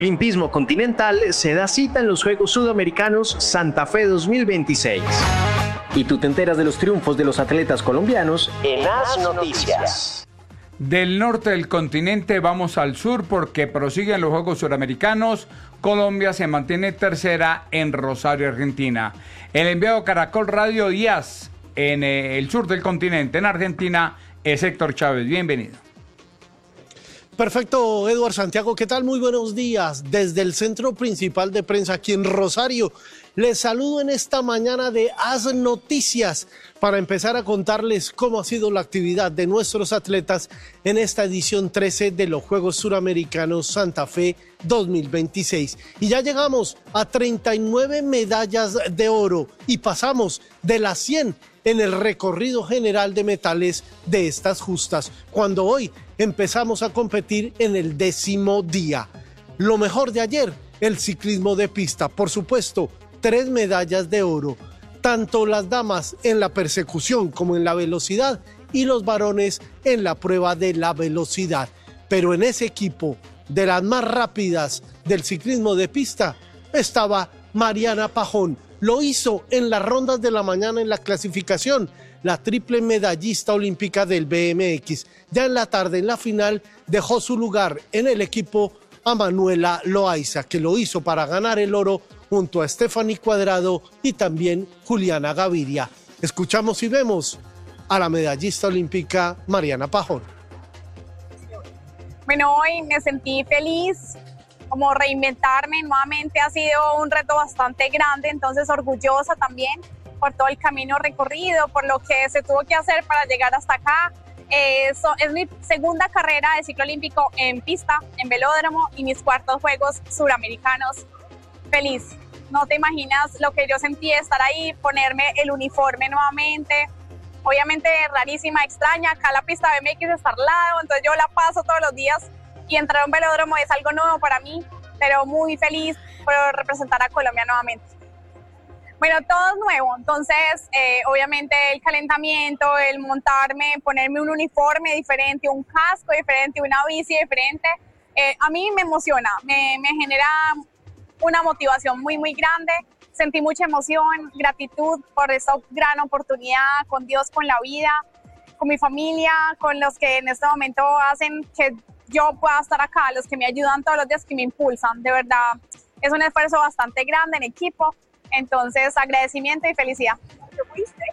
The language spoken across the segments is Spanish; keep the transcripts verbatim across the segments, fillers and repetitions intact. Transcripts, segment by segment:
Olimpismo Continental se da cita en los Juegos Sudamericanos Santa Fe dos mil veintiséis. Y tú te enteras de los triunfos de los atletas colombianos en As Noticias. Del norte del continente vamos al sur porque prosiguen los Juegos Suramericanos. Colombia se mantiene tercera en Rosario, Argentina. El enviado Caracol Radio y As en el sur del continente, en Argentina, es Héctor Chávez. Bienvenido. Perfecto, Eduardo Santiago, ¿qué tal? Muy buenos días. Desde el centro principal de prensa aquí en Rosario, les saludo en esta mañana de As Noticias para empezar a contarles cómo ha sido la actividad de nuestros atletas en esta edición trece de los Juegos Suramericanos Santa Fe dos mil veintiséis. Y ya llegamos a treinta y nueve medallas de oro y pasamos de las cien en el recorrido general de metales de estas justas, cuando hoy empezamos a competir en el décimo día. Lo mejor de ayer, el ciclismo de pista, por supuesto, tres medallas de oro, tanto las damas en la persecución como en la velocidad y los varones en la prueba de la velocidad. Pero en ese equipo de las más rápidas del ciclismo de pista estaba Mariana Pajón. Lo hizo en las rondas de la mañana en la clasificación, la triple medallista olímpica del B M X. Ya en la tarde, en la final, dejó su lugar en el equipo a Manuela Loaiza, que lo hizo para ganar el oro junto a Stephanie Cuadrado y también Juliana Gaviria. Escuchamos y vemos a la medallista olímpica Mariana Pajón. Bueno, hoy me sentí feliz, como reinventarme nuevamente ha sido un reto bastante grande, entonces orgullosa también por todo el camino recorrido, por lo que se tuvo que hacer para llegar hasta acá. Eh, so, es mi segunda carrera de ciclo olímpico en pista, en velódromo, y mis cuartos Juegos Suramericanos. Feliz, no te imaginas lo que yo sentí de estar ahí, ponerme el uniforme nuevamente. Obviamente rarísima, extraña, acá la pista de B M X está al lado, entonces yo la paso todos los días y entrar a un velódromo es algo nuevo para mí, pero muy feliz por representar a Colombia nuevamente. Bueno, todo es nuevo, entonces eh, obviamente el calentamiento, el montarme, ponerme un uniforme diferente, un casco diferente, una bici diferente, eh, a mí me emociona, me, me genera una motivación muy muy grande. Sentí mucha emoción, gratitud por esta gran oportunidad con Dios, con la vida, con mi familia, con los que en este momento hacen que yo pueda estar acá, los que me ayudan todos los días, que me impulsan. De verdad, es un esfuerzo bastante grande en equipo, entonces agradecimiento y felicidad. ¿Qué fuiste?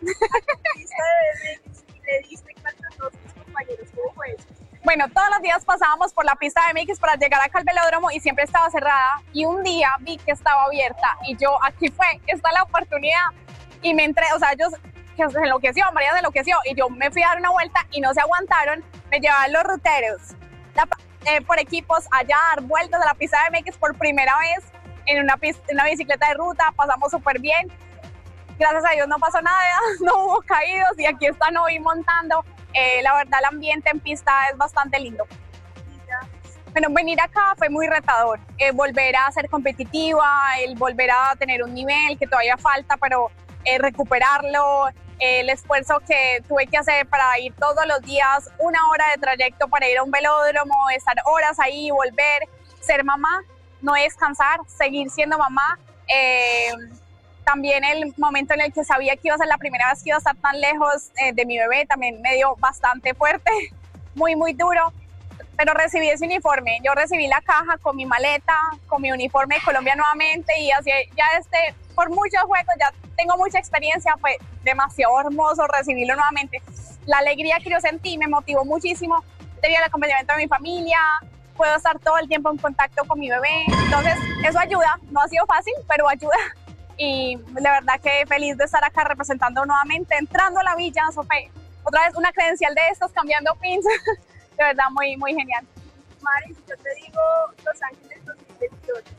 ¿Y le diste clases a todos tus compañeros? ¿Cómo fue eso? Bueno, todos los días pasábamos por la pista de B M X para llegar acá al velódromo y siempre estaba cerrada, y un día vi que estaba abierta y yo, aquí fue, esta es la oportunidad, y me entré, o sea, ellos que se enloqueció, María se enloqueció, y yo me fui a dar una vuelta y no se aguantaron, me llevaban los ruteros la, eh, por equipos allá a dar vueltas a la pista de B M X por primera vez en una, pista, en una bicicleta de ruta, pasamos súper bien, gracias a Dios no pasó nada, no hubo caídos y aquí están hoy montando. Eh, la verdad el ambiente en pista es bastante lindo. Bueno, venir acá fue muy retador, eh, volver a ser competitiva, el volver a tener un nivel que todavía falta, pero eh, recuperarlo, eh, el esfuerzo que tuve que hacer para ir todos los días, una hora de trayecto para ir a un velódromo, estar horas ahí, volver, ser mamá, no descansar, seguir siendo mamá. Eh, También el momento en el que sabía que iba a ser la primera vez que iba a estar tan lejos eh, de mi bebé, también me dio bastante fuerte, muy, muy duro. Pero recibí ese uniforme, yo recibí la caja con mi maleta, con mi uniforme de Colombia nuevamente, y así ya este, por muchos juegos, ya tengo mucha experiencia, fue demasiado hermoso recibirlo nuevamente. La alegría que yo sentí me motivó muchísimo, tenía el acompañamiento de mi familia, puedo estar todo el tiempo en contacto con mi bebé, entonces eso ayuda, no ha sido fácil, pero ayuda. Y la verdad que feliz de estar acá representando nuevamente, entrando a la villa, Sofía. Otra vez una credencial de estos, cambiando pins. De verdad, muy, muy genial. Mari, yo te digo Los Ángeles dos mil veintiocho.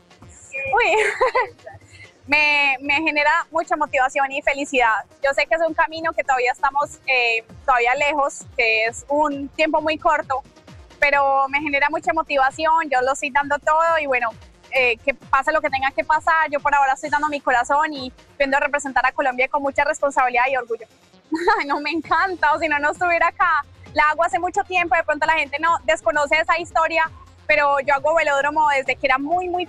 Uy, me, me genera mucha motivación y felicidad. Yo sé que es un camino que todavía estamos eh, todavía lejos, que es un tiempo muy corto, pero me genera mucha motivación, yo lo estoy dando todo y bueno, Eh, que pase lo que tenga que pasar, yo por ahora estoy dando mi corazón y viendo a representar a Colombia con mucha responsabilidad y orgullo. No, me encanta, o si no, no estuviera acá. La hago hace mucho tiempo, de pronto la gente no desconoce esa historia, pero yo hago velódromo desde que era muy, muy